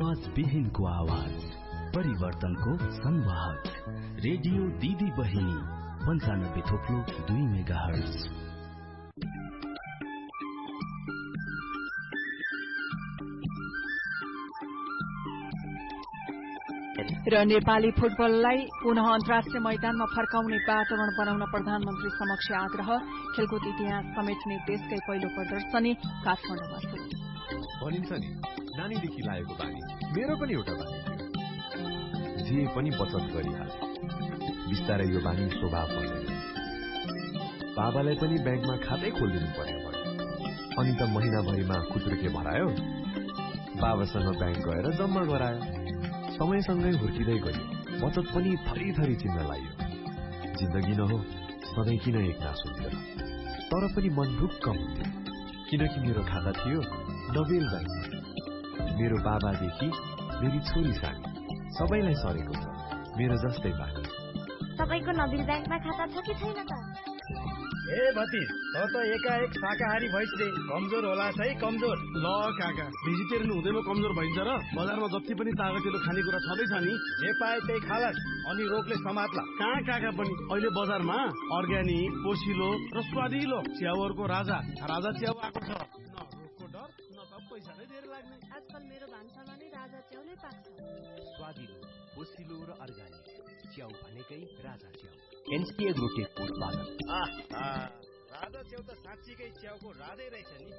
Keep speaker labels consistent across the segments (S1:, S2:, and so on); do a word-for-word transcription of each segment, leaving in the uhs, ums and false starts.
S1: आवाज विहीनको आवाज, परिवर्तनको संवाहक, रेडियो दिदी बहिनी पञ्चानब्बे थोप्लो दुई मेगा हर्ज।
S2: र नेपाली फुटबललाई पुनः अन्तर्राष्ट्रिय मैदानमा फर्काउने वातावरण बनाउन प्रधानमन्त्री समक्ष आग्रह। खेलकुद इतिहास समेट्ने देशकै पहिलो प्रदर्शनी काठमाडौँमा शुरू।
S3: भनिन्छ नि, नानीदेखि लागेको बानी मेरो पनि एउटा बानी थियो, जे पनि बचत गरिहाले। बिस्तारै यो बानी स्वभाव बन्दैन। बाबालाई पनि ब्याङ्कमा खातै खोलिदिनु पर्यो भयो। अनि त महिनाभरिमा खुत्रुके भरायो, बाबासँग ब्याङ्क गएर जम्मा गरायो। समयसँगै हुर्किँदै गयो, बचत पनि थरी थरी चिन्न लाग्यो। जिन्दगी न हो, सधैँ किन एक नास हुन्थ्यो, तर पनि मन ढुक्क हुन्थ्यो, किनकि मेरो खाता थियो नोबेल ब्याङ्कमा। मेरो बाबादेखि मेरी छोरी सानी सबैलाई सरेको छ मेरो जस्तै बानी।
S4: तपाईको नोबेल ब्याङ्कमा खाता छ कि छैन त?
S5: ए भतिज, त त एकाएक शाकाहारी भइसले, कमजोर होला है कमजोर।
S6: ल काका, भेजिटेरियन हुँदैमा कमजोर भइन्छ र? बजारमा जति पनि तागतिलो खानेकुरा छँदैछ नि,
S5: जे पाए त्यही खालास, अनि रोगले समात्ला।
S6: कहाँ काका पनि अहिले बजारमा अर्ग्यानिक, पोसिलो र स्वादिलो च्याउहरूको राजा राजा च्याउ आएको छ। न रोगको डर, न त पैसा नै धेरै लाग्ने।
S4: आजकल मेरो भान्सामा नै राजा च्याउले पाक्छ।
S7: स्वादिलो, पोसिलो र अर्ग्यानिक च्याउ भनेकै राजा च्याउ। एनसीए ग्रुपको उत्पादन।
S5: राजा च्याउ त साँच्चीकै च्याउको राजै रहेछ नि।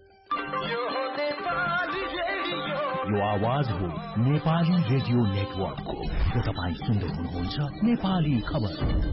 S1: यो आवाज हो नेपाली रेडियो नेटवर्कको। तपाईँ सुन्दै हुनुहुन्छ नेपाली खबर।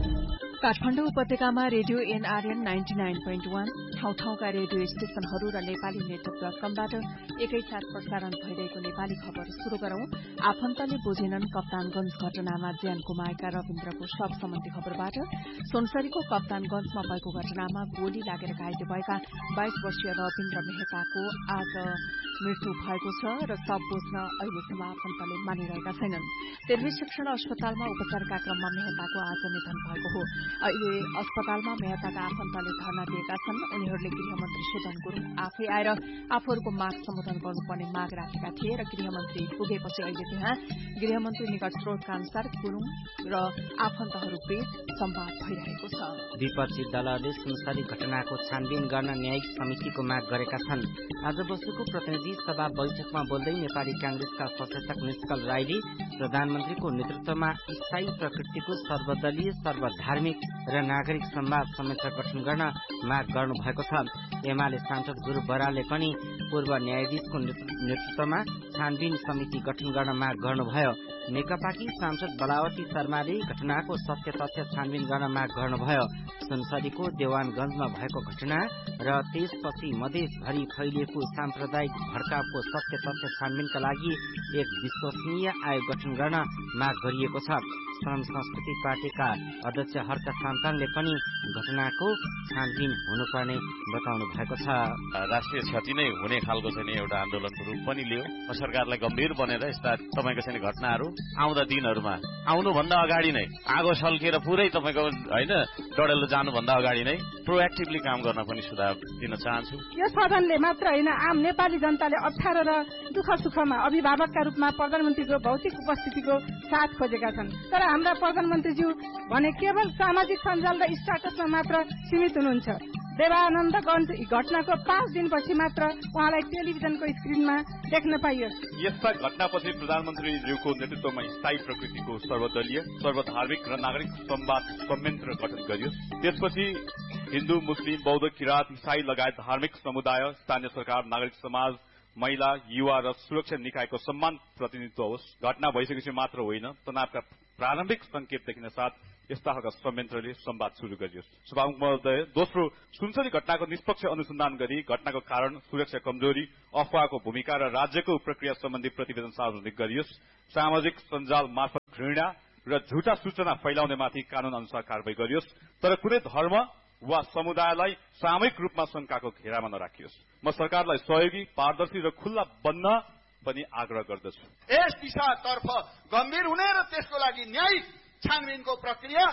S2: काठमाडौँ उपत्यकामा radio NRN ninety nine point one, ठाउँ ठाउँका रेडियो स्टेशनहरू र नेपाली नेटवर्क डट कमबाट एकैसाथ प्रसारण भइरहेको नेपाली खबर शुरू गरौं। आफन्तले बुझेनन् कप्तानगंज घटनामा ज्यान गुमाएका रविन्द्रको शव सम्बन्धी खबरबाट। सोनसरीको कप्तानगंजमा भएको घटनामा गोली लागेर घाइते भएका बाइस वर्षीय रविन्द्र मेहताको आज मृत्यु भएको छ र शव बुझ्न अहिलेसम्म आफन्तले मानिरहेका छैनन्। तेलवी शिक्षण अस्पतालमा उपचारका क्रममा मेहताको आज निधन भएको हो। अहिले अस्पतालमा मेहताका आफन्तले धरना दिएका छन्। उनीहरूले गृहमन्त्री सुदन गुरूङ आफै आएर आफूहरूको माग सम्बोधन गर्नुपर्ने माग राखेका थिए र गृहमन्त्री पुगेपछि अहिले त्यहाँ गृहमन्त्री निकट स्रोतका अनुसार गुरूङ र आफन्तहरू बीच संवाद भइरहेको छ।
S8: विपक्षी दलहरूले सुनसरी घटनाको छानबिन गर्न न्यायिक समितिको माग गरेका छन्। आज बसेको प्रतिनिधि सभा बैठकमा बोल्दै नेपाली कांग्रेसका सचेतक निष्कल राईले प्रधानमन्त्रीको नेतृत्वमा स्थायी प्रकृतिको सर्वदलीय सर्वधार्मिक र नागरिक संवाद संयन्त्र गठन गर्न माग गर्नुभएको छ। एमाले सांसद गुरू बरालले पनि पूर्व न्यायाधीशको नेतृत्वमा छानबिन समिति गठन गर्न माग गर्नुभयो। नेकपाकी सांसद बलावती शर्माले घटनाको सत्य तथ्य छानबिन गर्न माग गर्नुभयो। सुनसरीको देवानगंजमा भएको घटना र त्यसपछि मधेसभरि फैलिएको साम्प्रदायिक भड्कावको सत्य तथ्य छानबिनका लागि एक विश्वसनीय आयोग गठन गर्न माग गरिएको छ। श्रम संस्कृति पार्टीका अध्यक्ष हर्क सान्ताङले पनि घटनाको छानबिन हुनुपर्ने बताउनु भएको छ।
S9: राष्ट्रिय क्षति नै हुने खालको छैन, एउटा आन्दोलनको रूप पनि लियो। सरकारलाई गम्भीर बनेर यस्ता तपाईँको छैन घटनाहरू आउँदा दिनहरूमा आउनुभन्दा अगाडि नै आगो सल्केर पुरै तपाईँको होइन डडेलो जानुभन्दा अगाडि नै प्रोएक्टिभली काम गर्न पनि सुझाव दिन चाहन्छु।
S10: यो सदनले मात्र होइन, आम नेपाली जनताले अप्ठ्यारो र दुःख सुखमा अभिभावकका रूपमा प्रधानमन्त्रीको भौतिक उपस्थितिको साथ खोजेका छन्। तर हाम्रा प्रधानमन्त्रीज्यू भने केवल सामाजिक सञ्जाल र स्टाटसमा मात्र सीमित हुनुहुन्छ। देवानन्दगञ्ज घटनाको पाँच दिनपछि मात्र उहाँलाई टेलिभिजनको स्क्रिनमा देख्न पाइयो।
S11: यस्ता घटनापछि प्रधानमन्त्रीज्यूको नेतृत्वमा स्थायी प्रकृतिको सर्वदलीय सर्वधार्मिक र नागरिक संवाद संयन्त्र गठन गरियो। त्यसपछि हिन्दू, मुस्लिम, बौद्ध, किराँत, इसाई लगायत धार्मिक समुदाय, स्थानीय सरकार, नागरिक समाज, महिला, युवा र सुरक्षा निकायको सम्मान प्रतिनिधित्व होस्। घटना भइसकेपछि मात्र होइन, तनावका प्रारम्भिक संकेत देखिन साथ यस्ता खालका संयन्त्रले संवाद शुरू गरियो। सभामुख महोदय, दोस्रो, सुनसरी घटनाको निष्पक्ष अनुसन्धान गरी घटनाको कारण, सुरक्षा कमजोरी, अफवाहको भूमिका र राज्यको प्रक्रिया सम्बन्धी प्रतिवेदन सार्वजनिक गरियोस्। सामाजिक सञ्जाल मार्फत घृणा र झुटा सूचना फैलाउनेमाथि कानून अनुसार कारवाही गरियोस्, तर कुनै धर्म वा समुदायलाई सामूहिक रूपमा शंकाको घेरामा नराखियोस्। म सरकारलाई सहयोगी, पारदर्शी र खुल्ला बन्न पनि आग्रह गर्दछु।
S12: यस दिशातर्फ गम्भीर हुने र त्यसको लागि न्यायिक छानबिनको प्रक्रिया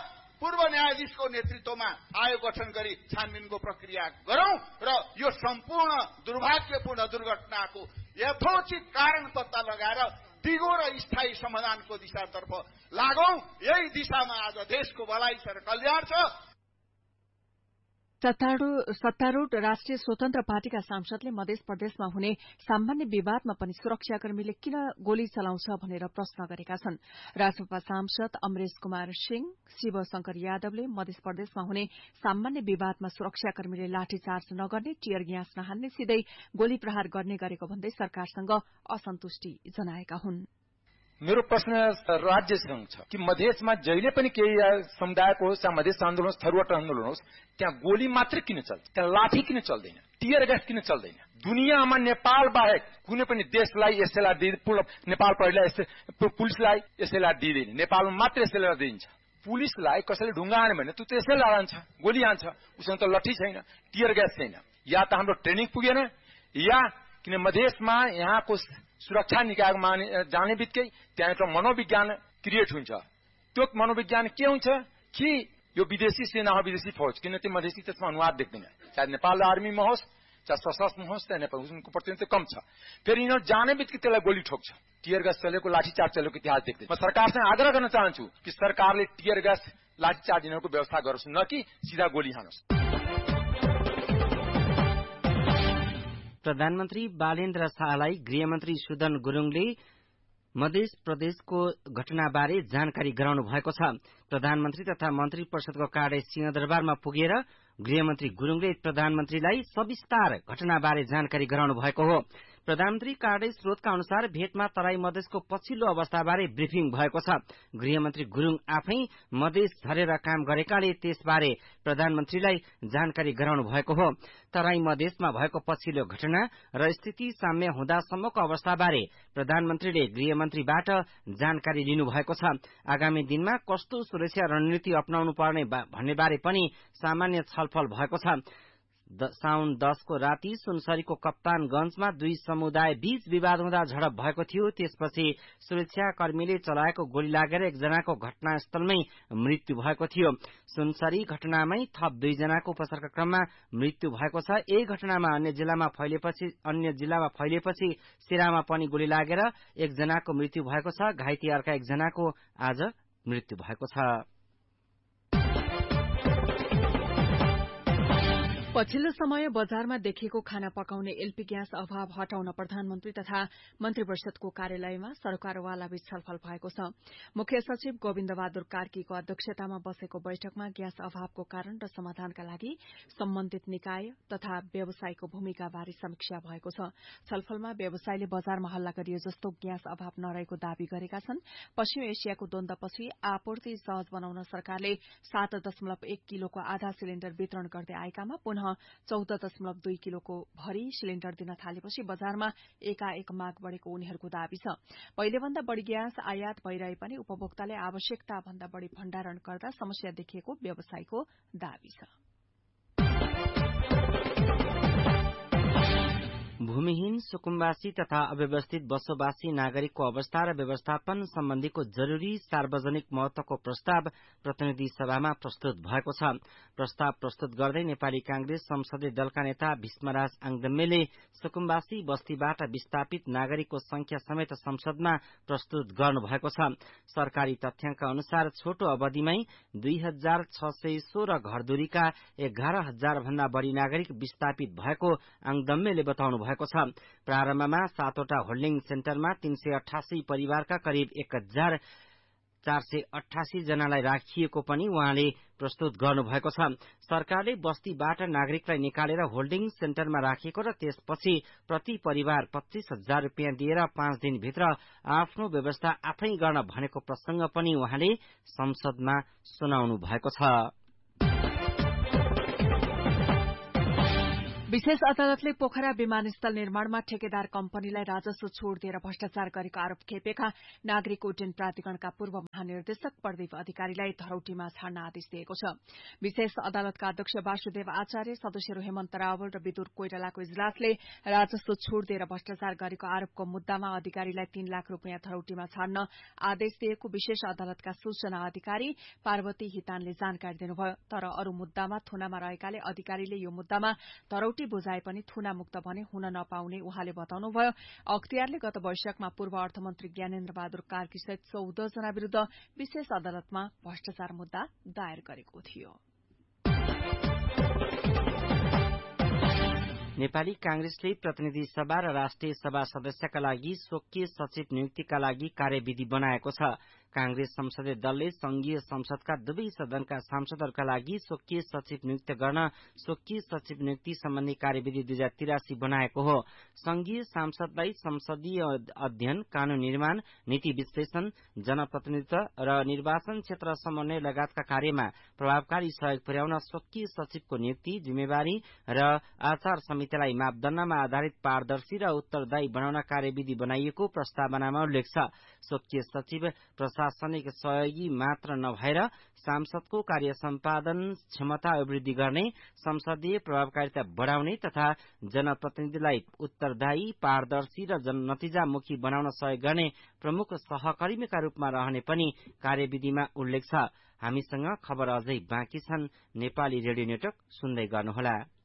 S12: पूर्व न्यायाधीशको नेतृत्वमा आयोग गठन गरी छानबिनको प्रक्रिया गरौं र यो सम्पूर्ण दुर्भाग्यपूर्ण दुर्घटनाको यथोचित कारण पत्ता लगाएर दिगो र स्थायी समाधानको दिशातर्फ लागौं। यही दिशामा आज देशको भलाइ र कल्याण छ।
S2: सत्तारूढ़ राष्ट्रिय स्वतन्त्र पार्टीका सांसदले मध्य प्रदेशमा हुने सामान्य विवादमा पनि सुरक्षाकर्मीले किन गोली चलाउँछ भनेर प्रश्न गरेका छन्। राजसभा सांसद अमरेश कुमार सिंह, शिव शंकर यादवले मध्य प्रदेशमा हुने सामान्य विवादमा सुरक्षाकर्मीले लाठीचार्ज नगर्ने, टियर ग्यास नहान्ने, सिधै गोली प्रहार गर्ने गरेको भन्दै सरकारसँग असन्तुष्टि जनाएका हुन्।
S13: मेरो प्रश्न राज्यसँग छ कि मधेसमा जहिले पनि केही समुदायको होस् या मधेस आन्दोलन होस्, थरुवाट आन्दोलन होस्, त्यहाँ गोली मात्रै किन चल्छ? त्यहाँ लाठी किन चल्दैन? टियर ग्यास किन चल्दैन? दुनियाँमा नेपाल बाहेक कुनै पनि देशलाई एसएलआर दिँदैन। पूर्ण नेपाल प्रहरीलाई पुलिसलाई एसएलआर दिँदैन, नेपालमा मात्र एसएलआर दिन्छ। पुलिसलाई कसैले ढुङ्गा हान्यो भने त्यो त एसएलआर हान्छ, गोली हान्छ, उसँग त लट्ठी छैन, टियर ग्यास छैन। या त हाम्रो ट्रेनिङ पुगेन, या किन मधेसमा यहाँको सुरक्षा निकायमा जाने बित्तिकै त्यहाँ एउटा मनोविज्ञान क्रिएट हुन्छ। त्यो मनोविज्ञान के हुन्छ कि यो विदेशी सेना हो, विदेशी फौज, किन त्यो मधेसी त्यसमा अनुवाद देख्दैन। चाहे नेपाल आर्मीमा होस्, चाहे सशस्त्रमा होस्, चाहे नेपाल, उनको प्रतिनिधित्व कम छ। फेरि यिनीहरू जाने बित्तिकै त्यसलाई गोली ठोक्छ। टियर ग्यास चलेको, लाठीचार्ज चलेको इतिहास देख्दैन। म सरकारसँग आग्रह गर्न चाहन्छु कि सरकारले टियर ग्यास, लाठीचार्ज यिनीहरूको व्यवस्था गरोस्, न कि सिधा गोली हानोस्।
S8: प्रधानमन्त्री बालेन्द्र शाहलाई गृहमन्त्री सुदन गुरुङले मध्य प्रदेशको घटनाबारे जानकारी गराउनु भएको छ। प्रधानमन्त्री तथा मन्त्री परिषदको कार्य सिंहदरबारमा पुगेर गृहमन्त्री गुरुङले प्रधानमन्त्रीलाई सविस्तार घटनाबारे जानकारी गराउनु भएको हो। प्रधानमन्त्री कार्य स्रोतका अनुसार भेटमा तराई मधेसको पछिल्लो अवस्थाबारे ब्रिफिङ भएको छ। गृहमन्त्री गुरुङ आफै मधेस झरेर काम गरेकाले त्यसबारे प्रधानमन्त्रीलाई जानकारी गराउनु भएको हो। तराई मधेसमा भएको पछिल्लो घटना र स्थिति साम्य हुँदासम्मको अवस्थाबारे प्रधानमन्त्रीले गृहमन्त्रीबाट जानकारी लिनुभएको छ। आगामी दिनमा कस्तो सुरक्षा रणनीति अपनाउनु पर्ने भन्नेबारे पनि सामान्य छलफल भएको छ। साउन दसको राति सुनसरीको कप्तानगंजमा दुई समुदाय बीच विवाद हुँदा झडप भएको थियो। त्यसपछि सुरक्षाकर्मीले चलाएको गोली लागेर एकजनाको घटनास्थलमै मृत्यु भएको थियो। सुनसरी घटनामै थप दुईजनाको उपचारका क्रममा मृत्यु भएको छ। यही घटनामा अन्य जिल्लामा फैलेपछि अन्य जिल्लामा फैलेपछि सिरामा पनि गोली लागेर एकजनाको मृत्यु भएको छ। घाइते अर्का एकजनाको आज मृत्यु भएको छ।
S2: पछिल्लो समय बजारमा देखिएको खाना पकाउने एलपी ग्यास अभाव हटाउन प्रधानमन्त्री तथा मन्त्री परिषदको कार्यालयमा सरकारवालाबीच छलफल भएको छ। मुख्य सचिव गोविन्द बहादुर कार्कीको अध्यक्षतामा बसेको बैठकमा ग्यास अभावको कारण र समाधानका लागि सम्बन्धित निकाय तथा व्यवसायको भूमिकाबारे समीक्षा भएको छ। छलफलमा व्यवसायले बजारमा हल्ला गरियो जस्तो ग्यास अभाव नरहेको दावी गरेका छन्। पश्चिम एसियाको द्वन्द्वपछि आपूर्ति सहज बनाउन सरकारले सात दशमलव एक किलोको आधा सिलिण्डर वितरण गर्दै आएकामा पुनः चौध दशमलव दुई किलोको भरी सिलिण्डर दिन थालेपछि बजारमा एकाएक माग बढ़ेको उनीहरूको दावी छ। पहिलेभन्दा बढ़ी ग्यास आयात भइरहे पनि उपभोक्ताले आवश्यकता भन्दा बढ़ी भण्डारण गर्दा समस्या देखिएको व्यवसायको दावी छ।
S8: भूमिहीन सुकुम्बासी तथा अव्यवस्थित बसोबासी नागरिकको अवस्था र व्यवस्थापन सम्बन्धीको जरूरी सार्वजनिक महत्वको प्रस्ताव प्रतिनिधि सभामा प्रस्तुत भएको छ। प्रस्ताव प्रस्तुत गर्दै नेपाली कांग्रेस संसदीय दलका नेता भीष्मराज आङदम्मेले सुकुम्बासी बस्तीबाट विस्थापित नागरिकको संख्या समेत संसदमा प्रस्तुत गर्नुभएको छ। सरकारी तथ्याङ्क अनुसार छोटो अवधिमै दुई हजार छ सय सोह्र घरधुरीका एघार हजार भन्दा बढ़ी नागरिक विस्थापित भएको आङदम्मेले बताउनु भएको छ। प्रारम्भमा सातवटा होल्डिङ सेन्टरमा तीन सय अठासी परिवारका करिब एक हजार चार सय अठासी जनालाई राखिएको पनि उहाँले प्रस्तुत गर्नुभएको छ। सरकारले बस्तीबाट नागरिकलाई निकालेर होल्डिङ सेन्टरमा राखेको र त्यसपछि प्रति परिवार पच्चीस हजार रूपियाँ दिएर पाँच दिनभित्र आफ्नो व्यवस्था आफै गर्न भनेको प्रसंग पनि उहाँले संसदमा सुनाउनु भएको छ।
S2: विशेष अदालतले पोखरा विमानस्थल निर्माणमा ठेकेदार कम्पनीलाई राजस्व छोड़ दिएर भ्रष्टाचार गरेको आरोप खेपेका नागरिक उड्डयन प्राधिकरणका पूर्व महानिर्देशक प्रदीप अधिकारीलाई धरौटीमा छाड्न आदेश दिएको छ। विशेष अदालतका अध्यक्ष वासुदेव आचार्य, सदस्यहरू हेमन्त रावल र विदुर कोइरालाको इजलासले राजस्व छोड़ दिएर भ्रष्टाचार गरेको आरोपको मुद्दामा अधिकारीलाई तीन लाख रूपियाँ धरौटीमा छाड्न आदेश दिएको विशेष अदालतका सूचना अधिकारी पार्वती हितानले जानकारी दिनुभयो। तर अरू मुद्दामा थुनामा रहेकाले अधिकारीले यो मुद्दामा धरौटी बुझाए पनि थुना मुक्त भने हुन नपाउने उहाँले बताउनुभयो। अख्तियारले गत वैशाखमा पूर्व अर्थमन्त्री ज्ञानेन्द्र बहादुर कार्कीसहित चौध जना विरूद्ध विशेष अदालतमा भ्रष्टाचार मुद्दा दायर गरेको थियो।
S8: नेपाली कांग्रेसले प्रतिनिधि सभा र राष्ट्रिय सभा सदस्यका लागि स्वकीय सचिव नियुक्तिका लागि कार्यविधि बनाएको छ। कांग्रेस संसदीय दलले संघीय संसदका दुवै सदनका सांसदहरूका लागि स्वकीय सचिव नियुक्त गर्न स्वकीय सचिव नियुक्ति सम्बन्धी कार्यविधि दुई हजार तिरासी बनाएको हो। संघीय सांसदलाई संसदीय अध्ययन, कानून निर्माण, नीति विश्लेषण, जनप्रतिनिधित्व र निर्वाचन क्षेत्र समन्वय लगायतका कार्यमा प्रभावकारी सहयोग पुर्याउन स्वकीय सचिवको नियुक्ति, जिम्मेवारी र आचार समितिलाई मापदण्डमा आधारित पारदर्शी र उत्तरदायी बनाउन कार्यविधि बनाइएको प्रस्तावनामा उल्लेख छ। स्वकीय सचिव प्रशासनिक सहयोगी मात्र नभएर सांसदको कार्य सम्पादन क्षमता अभिवृद्धि गर्ने, संसदीय प्रभावकारिता बढ़ाउने तथा जनप्रतिनिधिलाई उत्तरदायी, पारदर्शी र नतिजामुखी बनाउन सहयोग गर्ने प्रमुख सहकर्मीका रूपमा रहने पनि कार्यविधिमा उल्लेख छ। हामीसँग खबर अझै बाँकी छन्। नेपाली रेडियो नेटवर्क सुन्दै गर्नुहोला।